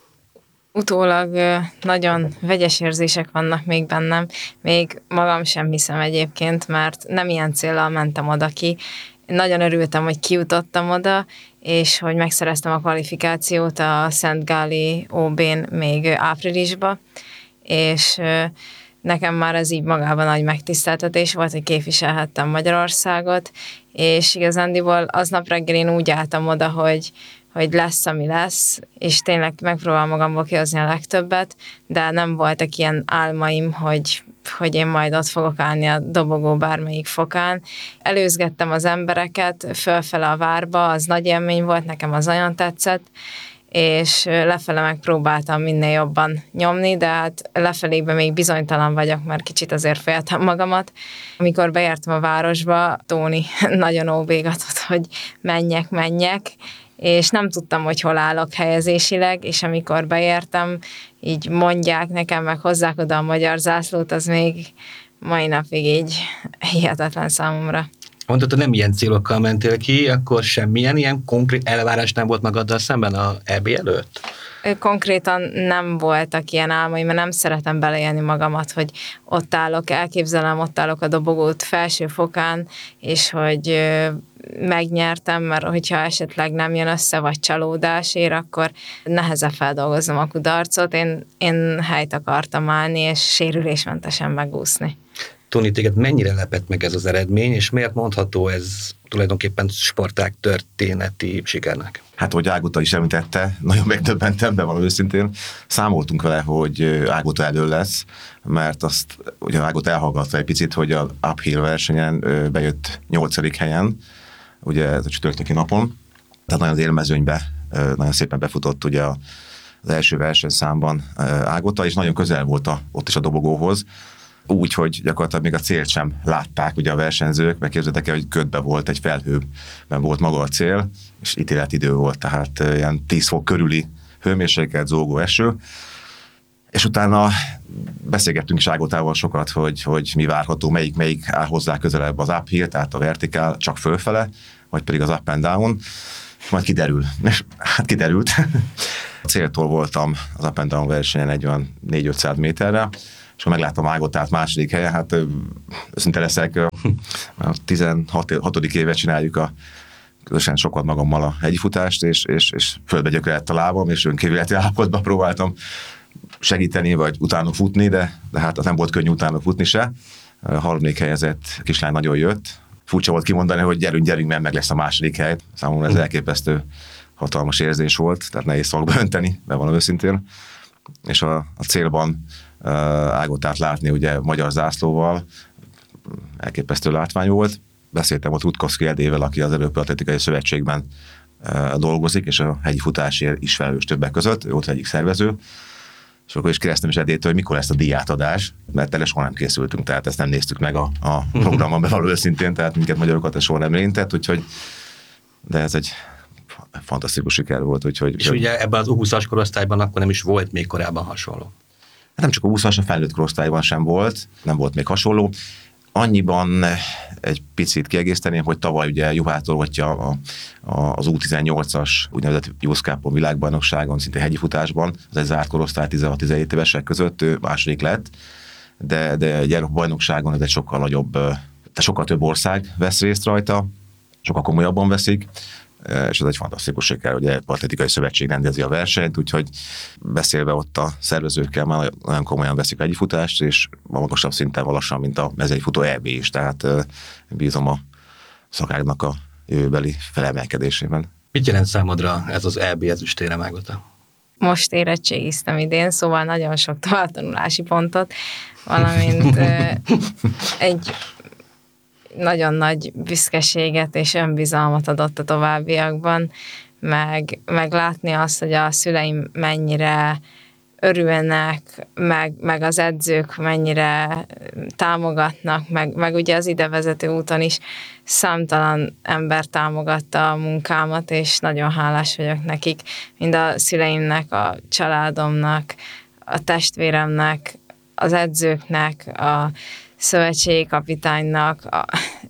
Speaker 5: Utólag nagyon vegyes érzések vannak még bennem, még magam sem hiszem egyébként, mert nem ilyen céllal mentem oda ki. Nagyon örültem, hogy kijutottam oda, és hogy megszereztem a kvalifikációt a Szent Gáli ó bén még áprilisba, és nekem már ez így magában nagy megtiszteltetés volt, hogy képviselhettem Magyarországot, és igazándiból aznap reggel én úgy álltam oda, hogy hogy lesz, ami lesz, és tényleg megpróbálom magamból kihozni a legtöbbet, de nem voltak ilyen álmaim, hogy, hogy én majd ott fogok állni a dobogó bármelyik fokán. Előzgettem az embereket fölfele a várba, az nagy élmény volt, nekem az nagyon tetszett, és lefele megpróbáltam minél jobban nyomni, de hát lefelébe még bizonytalan vagyok, mert kicsit azért féltem magamat. Amikor beértem a városba, Tóni nagyon óbégatott, hogy menjek, menjek, és nem tudtam, hogy hol állok helyezésileg, és amikor beértem, így mondják nekem, meg hozzák oda a magyar zászlót, az még mai napig így hihetetlen számomra.
Speaker 4: Mondtad, hogy nem ilyen célokkal mentél ki, akkor semmilyen ilyen konkrét elvárás nem volt magaddal szemben a é bé előtt?
Speaker 5: Konkrétan nem voltak ilyen álmaim, mert nem szeretem beleélni magamat, hogy ott állok, elképzelem, ott állok a dobogót felső fokán, és hogy megnyertem, mert hogyha esetleg nem jön össze, vagy csalódás ér, akkor nehezebb feldolgoznom a kudarcot. Én, én helyt akartam állni, és sérülésmentesen megúszni.
Speaker 4: Tóni, téged mennyire lepett meg ez az eredmény, és miért mondható ez tulajdonképpen sportág történeti sikernek?
Speaker 6: Hát, hogy Ágota is említette, nagyon megdöbbentem, bevallom őszintén. Számoltunk vele, hogy Ágota elő lesz, mert azt ugye Ágota elhallgatta egy picit, hogy a uphill versenyen bejött nyolcadik helyen, ugye ez a csütörtöki napon, tehát nagyon az élmezőnybe nagyon szépen befutott ugye az első versenyszámban Ágota, és nagyon közel volt a, ott is a dobogóhoz, úgy, hogy gyakorlatilag még a célt sem látták ugye a versenyzők, meg képzeljétek el, hogy ködbe volt, egy felhőben volt maga a cél, és ítéletidő volt, tehát ilyen tíz fok körüli hőmérséklet, zúgó eső, és utána beszélgettünk is Ágotával sokat, hogy, hogy mi várható, melyik, melyik áll hozzá közelebb, az uphill, tehát a vertikál csak fölfele, vagy pedig az up and down, és majd kiderül. És hát kiderült. A céltól voltam az up and down versenyen egy olyan négy-ötszáz méterre, és akkor megláttam Ágotát második helyen, hát őszinte leszek, a tizenhatodik éve csináljuk a közösen sokat magammal a hegyifutást, és, és, és földbe gyökerett a lábam, és önkívületi állapotban próbáltam segíteni, vagy utána futni, de, de hát az nem volt könnyű utána futni se. A harmadik helyezett kislány nagyon jött. Furcsa volt kimondani, hogy gyerünk, gyerünk, mert meg lesz a második hely. Számomra ez elképesztő hatalmas érzés volt, tehát nehéz szavakba önteni, bevallom őszintén. És a, a célban uh, Ágotát látni ugye magyar zászlóval, elképesztő látvány volt. Beszéltem ott Rutkowski Edével, aki az Európai Atlétikai Szövetségben uh, dolgozik, és a hegyi futásért is felelős többek között, ő ott egyik szervező. És akkor is kérdeztem is Edétől, hogy mikor lesz a díjátadás, mert erre soha nem készültünk, tehát ezt nem néztük meg a, a programon bevaló őszintén, tehát minket magyarokat ez soha nem érintett, úgyhogy, de ez egy fantasztikus siker volt. Úgyhogy,
Speaker 4: és ugye ebben az U húszas korosztályban akkor nem is volt még korábban hasonló.
Speaker 6: Nem csak a U húszas, a felnőtt korosztályban sem volt, nem volt még hasonló. Annyiban egy picit kiegészteném, hogy tavaly ugye Juhától hogyha a, a, az U tizennyolcas úgynevezett Youth Cup-on világbajnokságon, szinte hegyi futásban, az egy zárt korosztály tizenhat-tizenhét évesek között ő második lett, de, de egy bajnokságon ez egy sokkal nagyobb de sokkal több ország vesz részt rajta, sokkal komolyabban veszik, és ez egy fantasztikus siker, hogy egy atlétikai szövetség rendezi a versenyt, úgyhogy beszélve ott a szervezőkkel már nagyon komolyan veszik a hegyifutást, és a magasabb szinten lassan, mint a mezőnyfutó é bé is, tehát bízom a szakágnak a jövőbeli felemelkedésében.
Speaker 4: Mit jelent számodra ez az é bé ezüstérem, Ágota?
Speaker 5: Most érettségiztem idén, szóval nagyon sok továbbtanulási pontot, valamint egy nagyon nagy büszkeséget és önbizalmat adott a továbbiakban, meg, meg látni azt, hogy a szüleim mennyire örülnek, meg, meg az edzők mennyire támogatnak, meg, meg ugye az idevezető úton is számtalan ember támogatta a munkámat, és nagyon hálás vagyok nekik, mind a szüleimnek, a családomnak, a testvéremnek, az edzőknek, a szövetségi kapitánynak, a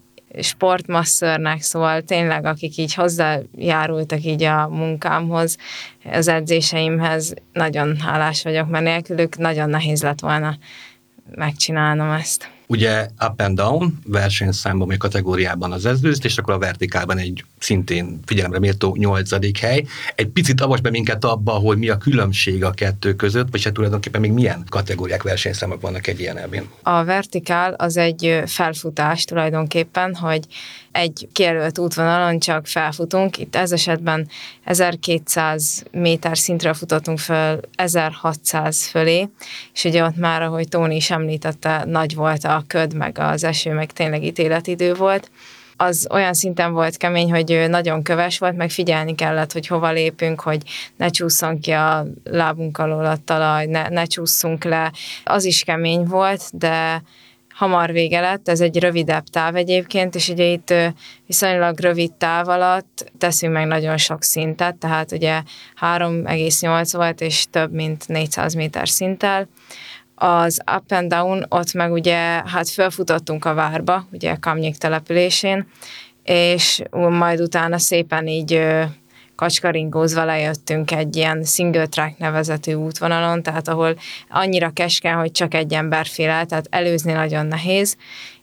Speaker 5: sportmasszörnek, szóval tényleg, akik így hozzájárultak így a munkámhoz, az edzéseimhez, nagyon hálás vagyok, mert nélkülük nagyon nehéz lett volna megcsinálnom ezt.
Speaker 4: Ugye up and down versenyszámban, vagy kategóriában az ezüst, és akkor a vertikálban egy szintén figyelemre méltó nyolcadik hely. Egy picit avasd be minket abba, hogy mi a különbség a kettő között, vagy hát tulajdonképpen még milyen kategóriák, versenyszámok vannak egy ilyen elvén.
Speaker 5: A vertikál az egy felfutás tulajdonképpen, hogy egy kijelölt útvonalon csak felfutunk. Itt ez esetben ezerkétszáz méter szintre futottunk föl ezerhatszáz fölé, és ugye ott már, ahogy Tóni is említette, nagy volt a köd, meg az eső, meg tényleg ítéletidő volt. Az olyan szinten volt kemény, hogy nagyon köves volt, meg figyelni kellett, hogy hova lépünk, hogy ne csúszson ki a lábunk alól a talaj, ne, ne csúszunk le. Az is kemény volt, de hamar vége lett, ez egy rövidebb táv egyébként, és ugye itt viszonylag rövid táv alatt teszünk meg nagyon sok szintet, tehát ugye három egész nyolc volt, és több mint négyszáz méter szinttel. Az up and down, ott meg ugye, hát fölfutottunk a várba, ugye Kamnyik településén, és majd utána szépen így kacskaringózva lejöttünk egy ilyen single track nevezetű útvonalon, tehát ahol annyira keskeny, hogy csak egy ember fél el, tehát előzni nagyon nehéz,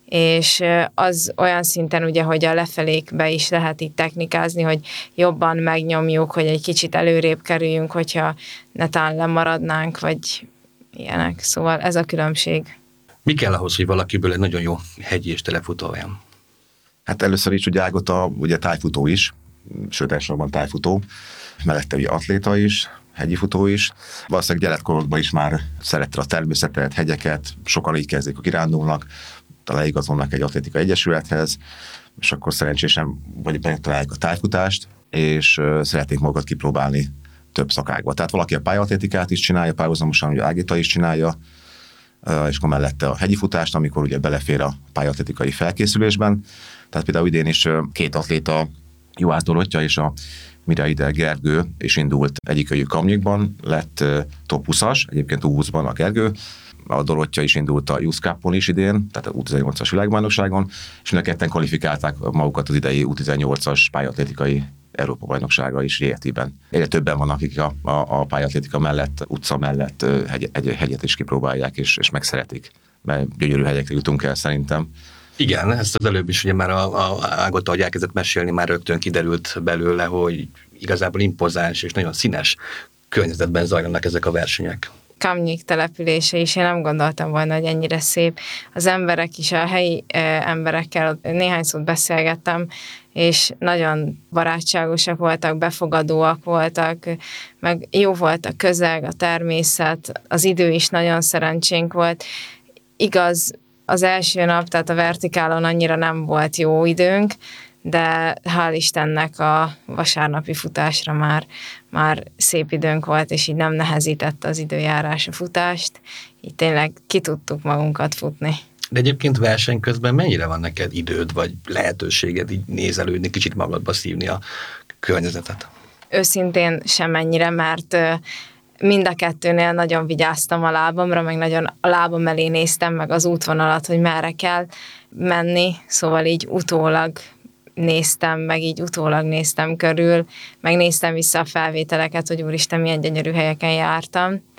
Speaker 5: és az olyan szinten ugye, hogy a lefelékbe is lehet itt technikázni, hogy jobban megnyomjuk, hogy egy kicsit előrébb kerüljünk, hogyha netán lemaradnánk, vagy ilyenek. Szóval ez a különbség.
Speaker 4: Mi kell ahhoz, hogy valakiből egy nagyon jó hegyi és telefutó olyan?
Speaker 6: Hát először is ugye Ágota ugye tájfutó is, sőt elsősorban tájfutó, mellette ugye atléta is, hegyi futó is. Valószínűleg gyerekkorodban is már szerette a természetet, hegyeket, sokan így kezdik, hogy kirándulnak, leigazolnak egy atlétikai egyesülethez, és akkor szerencsésen vagy megtalálják a tájfutást, és szeretnék magukat kipróbálni több szakágba. Tehát valaki a pályaatlétikát is csinálja, párhuzamosan ugye Ágita is csinálja, és akkor mellette a hegyi futást, amikor ugye belefér a pályaatlétikai felkészülésben. Tehát például idén is két atléta, Juhász Dorottya és a Miraide Gergő is indult egyikőjük Kamnyikban, lett top huszas, egyébként U húszban a Gergő, a Dorottya is indult a Youth Cupon is idén, tehát a U tizennyolcas világbajnokságon, és mind a ketten kvalifikálták magukat az idei U tizennyolcas pályaatlétikai Európa-bajnoksága is J T ben. Egyre többen vannak, akik a, a, a pályaatlétika mellett, utca mellett hegy, egy hegyet is kipróbálják, és, és megszeretik, mert gyönyörű hegyekre jutunk el szerintem.
Speaker 4: Igen, ezt az előbb is ugye már a, a Ágota, hogy elkezdett mesélni, már rögtön kiderült belőle, hogy igazából impozáns és nagyon színes környezetben zajlanak ezek a versenyek.
Speaker 5: Kamnyik települése is, én nem gondoltam volna, hogy ennyire szép. Az emberek is, a helyi eh, emberekkel néhány szót beszélgettem, és nagyon barátságosak voltak, befogadóak voltak, meg jó volt a közeg, a természet, az idő is nagyon szerencsénk volt. Igaz, az első nap, tehát a vertikálon annyira nem volt jó időnk, de hál' Istennek a vasárnapi futásra már, már szép időnk volt, és így nem nehezített az időjárás a futást, így tényleg ki tudtuk magunkat futni.
Speaker 4: De egyébként verseny közben mennyire van neked időd, vagy lehetőséged így nézelődni, kicsit magadba szívni a környezetet?
Speaker 5: Őszintén semennyire, mert mind a kettőnél nagyon vigyáztam a lábamra, meg nagyon a lábam elé néztem, meg az útvonalat, hogy merre kell menni, szóval így utólag néztem, meg így utólag néztem körül, meg néztem vissza a felvételeket, hogy úristen, milyen gyönyörű helyeken jártam.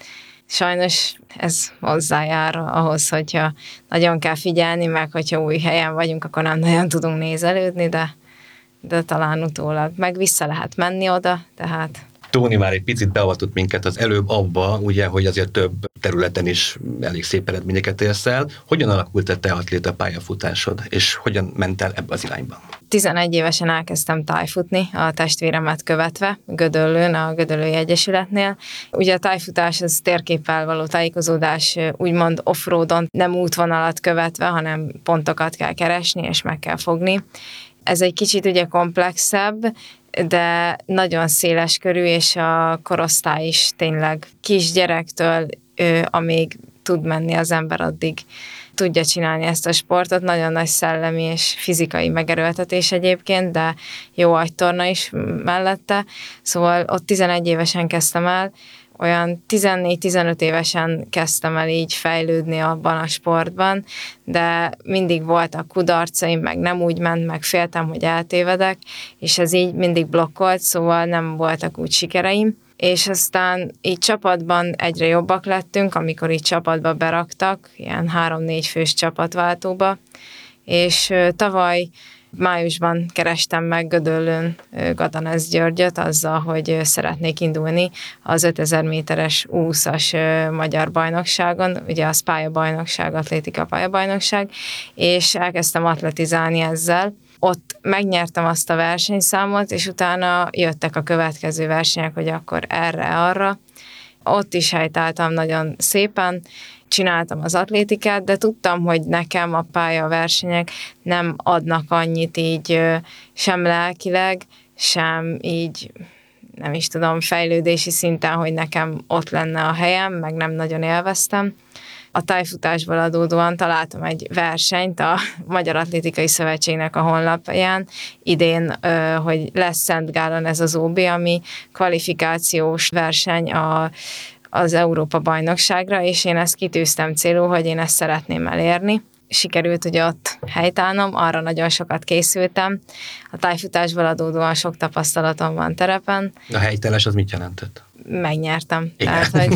Speaker 5: sajnos ez hozzájár ahhoz, hogyha nagyon kell figyelni, meg hogyha új helyen vagyunk, akkor nem nagyon tudunk nézelődni, de, de talán utólag meg vissza lehet menni oda, tehát...
Speaker 4: Tóni már egy picit beavatott minket az előbb abba, ugye, hogy azért több területen is elég szép eredményeket érsz el. Hogyan alakult a te atléta pályafutásod, és hogyan ment el ebbe az irányba?
Speaker 5: tizenegy évesen elkezdtem tájfutni, a testvéremet követve, Gödöllőn, a Gödöllői Egyesületnél. Ugye a tájfutás az térképpel való tájékozódás, úgymond off-roadon, nem útvonalat követve, hanem pontokat kell keresni, és meg kell fogni. Ez egy kicsit ugye komplexebb, de nagyon széles körű, és a korosztály is tényleg kisgyerektől, ő, amíg tud menni az ember, addig tudja csinálni ezt a sportot. Nagyon nagy szellemi és fizikai megerőltetés egyébként, de jó agytorna is mellette. Szóval ott tizenegy évesen kezdtem el, olyan tizennégy-tizenöt évesen kezdtem el így fejlődni abban a sportban, de mindig voltak kudarcaim, meg nem úgy ment, meg féltem, hogy eltévedek, és ez így mindig blokkolt, szóval nem voltak úgy sikereim. És aztán így csapatban egyre jobbak lettünk, amikor így csapatba beraktak, ilyen három-négy fős csapatváltóba, és tavaly májusban kerestem meg Gödöllőn Gadanesz Györgyöt azzal, hogy szeretnék indulni az ötezer méteres U húszas magyar bajnokságon, ugye az pályabajnokság, atlétika pályabajnokság, és elkezdtem atletizálni ezzel. Ott megnyertem azt a versenyszámot, és utána jöttek a következő versenyek, hogy akkor erre-arra. Ott is helytáltam nagyon szépen, csináltam az atlétikát, de tudtam, hogy nekem a pályaversenyek nem adnak annyit így sem lelkileg, sem így, nem is tudom, fejlődési szinten, hogy nekem ott lenne a helyem, meg nem nagyon élveztem. A tájfutásból adódóan találtam egy versenyt a Magyar Atlétikai Szövetségnek a honlapján idén, hogy lesz Szentgálon ez az ó bé, ami kvalifikációs verseny a az Európa-bajnokságra, és én ezt kitűztem célul, hogy én ezt szeretném elérni. Sikerült ugye ott helytállnom, arra nagyon sokat készültem. A tájfutásból adódóan sok tapasztalatom van terepen.
Speaker 4: A helytállás az mit jelentett?
Speaker 5: Megnyertem.
Speaker 4: Igen.
Speaker 5: Tehát, hogy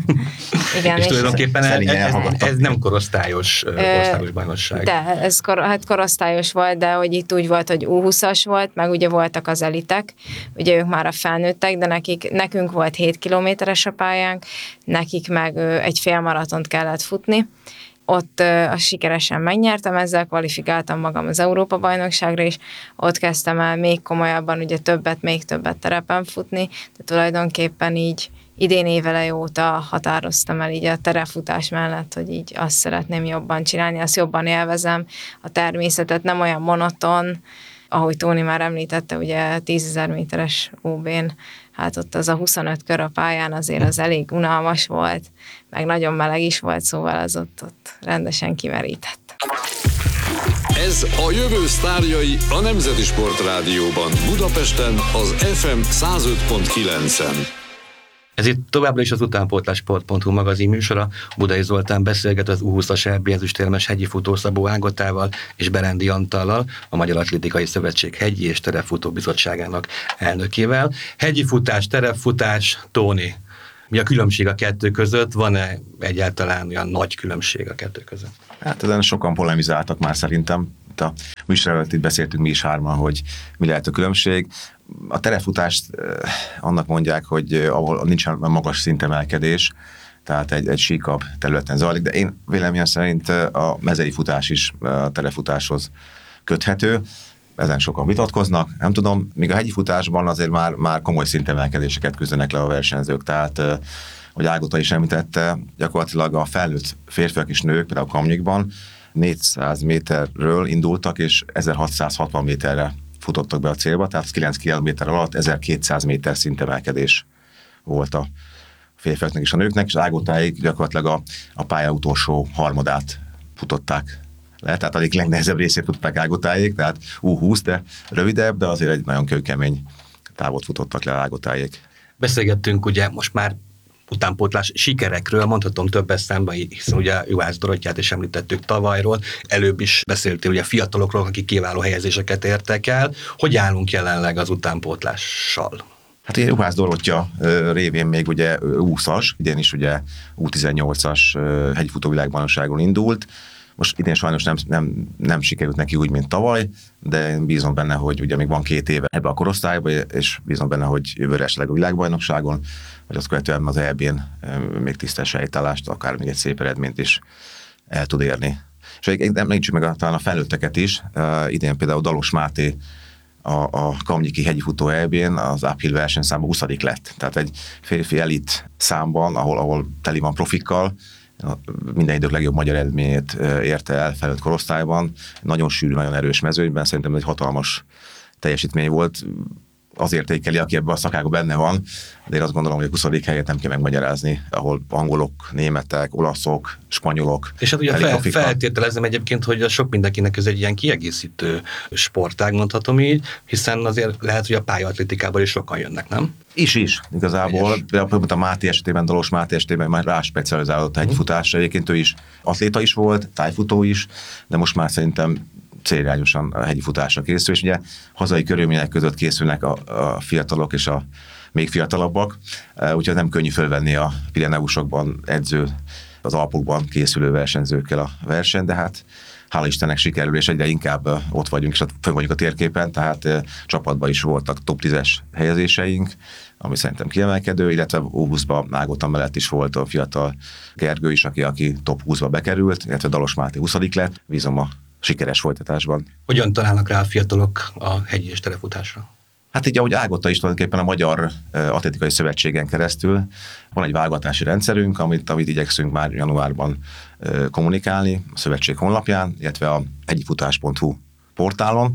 Speaker 5: igen,
Speaker 4: és, és tulajdonképpen ez, ez, ez nem korosztályos
Speaker 5: ö,
Speaker 4: országos bajnokság.
Speaker 5: De, ez kor, hát korosztályos volt, de hogy itt úgy volt, hogy U húszas volt, meg ugye voltak az elitek, ugye ők már a felnőttek, de nekik, nekünk volt hét kilométeres a pályánk, nekik meg ö, egy félmaratont kellett futni. Ott uh, sikeresen megnyertem, ezzel kvalifikáltam magam az Európa-bajnokságra is, ott kezdtem el még komolyabban, ugye többet, még többet terepen futni, de tulajdonképpen így idén éveleje óta határoztam el így a terepfutás mellett, hogy így azt szeretném jobban csinálni, azt jobban élvezem, a természetet nem olyan monoton, ahogy Tóni már említette, ugye tízezer méteres ó bén, hát ott az a huszonöt kör a pályán azért az elég unalmas volt, meg nagyon meleg is volt, szóval az ott, ott rendesen kimerített.
Speaker 1: Ez a jövő sztárjai a Nemzeti Sportrádióban, Budapesten az ef em száz öt pont kilencen.
Speaker 4: Ez itt továbbra is az utánpótlás.sport pont hu magazin műsora. Budai Zoltán beszélget az U húszas é bé ezüstérmes hegyi futó Szabó Ágotával és Berendi Antallal, a Magyar Atlétikai Szövetség hegyi és terepfutó bizottságának elnökével. Hegyi futás, terepfutás, Tóni, mi a különbség a kettő között? Van-e egyáltalán olyan nagy különbség a kettő között?
Speaker 6: Hát ezen sokan polemizáltak már szerintem. Itt a műsor előtt itt beszéltünk mi is hárman, hogy mi lehet a különbség. A terepfutást eh, annak mondják, hogy eh, ahol nincsen magas szintemelkedés, tehát egy, egy síkabb területen zajlik, de én véleményem szerint eh, a mezei futás is eh, a terepfutáshoz köthető. Ezen sokan vitatkoznak, nem tudom, míg a hegyi futásban azért már, már komoly szintemelkedéseket küzdenek le a versenyzők, tehát eh, hogy Ágota is említette, gyakorlatilag a felnőtt férfiak és nők, például Kamnyikban négyszáz méterről indultak, és ezerhatszázhatvan méterre futottak be a célba, tehát kilenc kilométer alatt ezerkétszáz méter szintemelkedés volt a férfiaknak és a nőknek, és Ágotáig gyakorlatilag a, a pálya utolsó harmadát futották le, tehát a legnehezebb részét futották Ágotáig, tehát U húsz, de rövidebb, de azért egy nagyon kőkemény távot futottak le Ágotáig.
Speaker 4: Beszélgettünk ugye most már utánpótlás sikerekről, mondhatom több eszembe, hiszen ugye Juhász Dorottyát is említettük tavalyról, előbb is beszéltél ugye fiatalokról, akik kiváló helyezéseket értek el. Hogy állunk jelenleg az utánpótlással?
Speaker 6: Hát ugye Juhász Dorottya révén még ugye úszas, idén is ugye U tizennyolcas hegyfutó világbajnokságon indult. Most idén sajnos nem, nem, nem sikerült neki úgy, mint tavaly, de én bízom benne, hogy ugye még van két éve ebbe a korosztályba, és bízom benne, hogy jövőre esetleg a világbajnokságon, vagy azt követően az é bén még tisztes helytállást, akár még egy szép eredményt is el tud érni. És említsük meg a, talán a felnőtteket is, uh, idén például Dalos Máté a, a Kamnyiki hegyi futó é bén az uphill versenyszámban huszadik lett. Tehát egy férfi elit számban, ahol, ahol teli van profikkal, minden idők legjobb magyar eredményét érte el felnőtt korosztályban. Nagyon sűrű, nagyon erős mezőnyben, szerintem egy hatalmas teljesítmény volt. Az értékeli, aki ebben a szakágban benne van, de én azt gondolom, hogy a huszadik helyet nem kell megmagyarázni, ahol angolok, németek, olaszok, spanyolok.
Speaker 4: És hát ugye fel, feltételezem egyébként, hogy a sok mindenkinek ez egy ilyen kiegészítő sportág, mondhatom így, hiszen azért lehet, hogy a pályaatlétikában is sokan jönnek, nem?
Speaker 6: Is is, igazából. Például a Máté esetében, Dalos Máté esetében már rá specializálódott a hegyfutásra. Egyébként ő is atléta is volt, tájfutó is, de most már szerintem célirányosan a hegyi futásra készül, és ugye hazai körülmények között készülnek a, a fiatalok és a még fiatalabbak, úgyhogy nem könnyű fölvenni a Pireneusokban edző, az Alpokban készülő versenyzőkkel a verseny, de hát hála Istennek sikerül, és egyre inkább ott vagyunk, és fönn vagyunk a térképen, tehát csapatban is voltak top tízes helyezéseink, ami szerintem kiemelkedő, illetve U húszban Ágota mellett is volt a fiatal Gergő is, aki, aki top húszba bekerült, illetve Dalos Máté huszadik lett, bízom a sikeres folytatásban.
Speaker 4: Hogyan találnak rá a fiatalok a hegyi és terefutásra?
Speaker 6: Hát így, ahogy Ágota is tulajdonképpen a Magyar Atlétikai Szövetségen keresztül van egy válogatási rendszerünk, amit, amit igyekszünk már januárban kommunikálni a szövetség honlapján, illetve a hegyifutás pont hu portálon,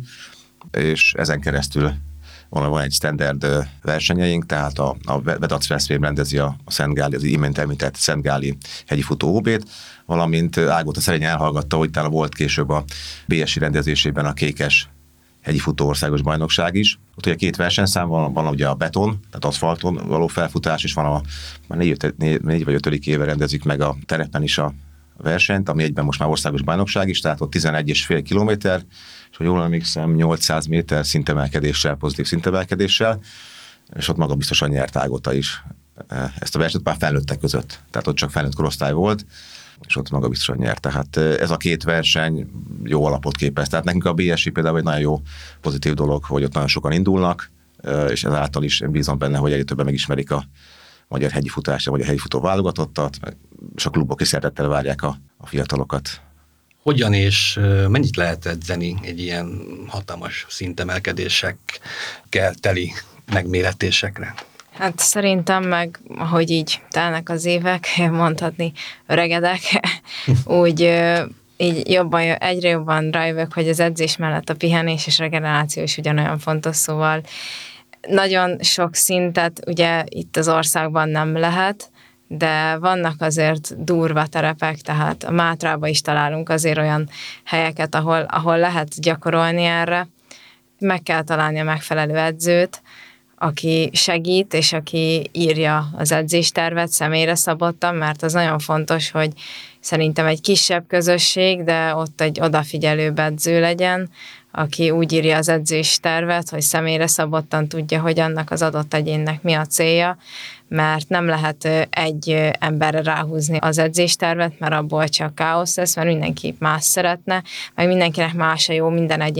Speaker 6: és ezen keresztül van, van egy standard versenyeink, tehát a, a Vedac Veszprém rendezi a, a Szentgáli, az imént említett Szentgáli hegyi futó ó bét, valamint Ágota szerényen elhallgatta, hogy talán volt később a bé es i rendezésében a Kékes hegyi futó országos bajnokság is. Ott ugye két versenyszám van, van ugye a beton, tehát aszfalton való felfutás, és van a már négy, négy, négy vagy ötödik éve rendezik meg a terepen is a versenyt, ami egyben most már országos bajnokság is, tehát ott tizenegy és fél kilométer, és hogy jól emlékszem, nyolcszáz méter szintemelkedéssel, pozitív szintemelkedéssel, és ott maga biztosan nyert Ágota is ezt a versenyt, már felnőttek között, tehát ott csak felnőtt korosztály volt, és ott maga biztosan nyert. Tehát ez a két verseny jó alapot képez. Tehát nekünk a bé es i például egy nagyon jó pozitív dolog, hogy ott nagyon sokan indulnak, és ezáltal is bízom benne, hogy egyre többen megismerik a magyar hegyi futást, vagy a hegyi futó válogatottat, és a klubok is szeretettel várják a, a fiatalokat.
Speaker 4: Hogyan és mennyit lehet edzeni egy ilyen hatalmas szintemelkedésekkel teli megméretésekre?
Speaker 5: Hát szerintem meg, ahogy így telnek az évek, mondhatni öregedek, úgy így jobban, egyre jobban rájövök, hogy az edzés mellett a pihenés és regeneráció is ugyanolyan fontos, szóval nagyon sok szintet ugye itt az országban nem lehet, de vannak azért durva terepek, tehát a Mátrában is találunk azért olyan helyeket, ahol, ahol lehet gyakorolni erre. Meg kell találni a megfelelő edzőt, aki segít, és aki írja az edzéstervet személyre szabottan, mert az nagyon fontos, hogy szerintem egy kisebb közösség, de ott egy odafigyelőbb edző legyen, aki úgy írja az edzéstervet, hogy személyre szabottan tudja, hogy annak az adott egyénnek mi a célja, mert nem lehet egy emberre ráhúzni az edzéstervet, mert abból csak káosz lesz, mert mindenki más szeretne, meg mindenkinek más a jó, minden egyén